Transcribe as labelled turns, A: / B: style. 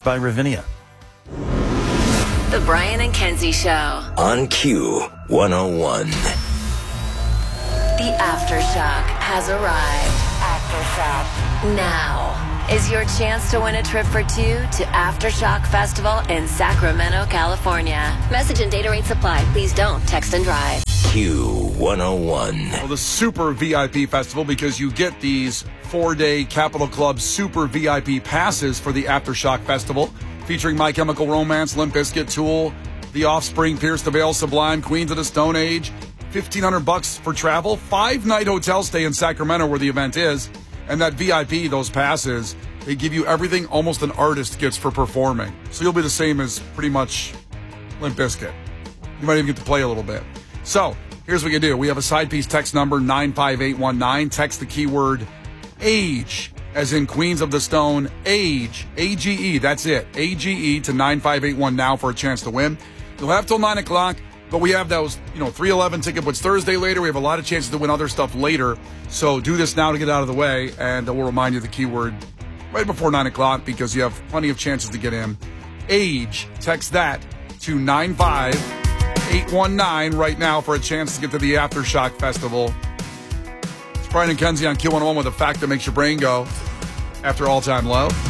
A: by Ravinia.
B: The Brian and Kenzie Show.
C: On Q101.
B: The Aftershock has arrived. Aftershock. Now is your chance to win a trip for two to Aftershock Festival in Sacramento, California. Message and data rates apply. Please don't text and drive.
C: Q101.
D: Well, the Super VIP Festival, because you get these 4-day Capital Club Super VIP passes for the Aftershock Festival, featuring My Chemical Romance, Limp Bizkit, Tool, The Offspring, Pierce the Veil, Sublime, Queens of the Stone Age. $1,500 for travel, 5-night hotel stay in Sacramento where the event is, and that VIP, those passes, they give you everything almost an artist gets for performing. So you'll be the same as pretty much Limp Bizkit. You might even get to play a little bit. So here's what you do. We have a side piece text number 95819. Text the keyword age, as in Queens of the Stone, age, A-G-E, that's it, A-G-E to 95819 now for a chance to win. You'll have till 9 o'clock. But we have those, 311 ticket puts Thursday later. We have a lot of chances to win other stuff later. So do this now to get out of the way, and we'll remind you the keyword right before 9 o'clock because you have plenty of chances to get in. Age, text that to 95819 right now for a chance to get to the Aftershock Festival. It's Brian and Kenzie on Q101 with a fact that makes your brain go after all-time low.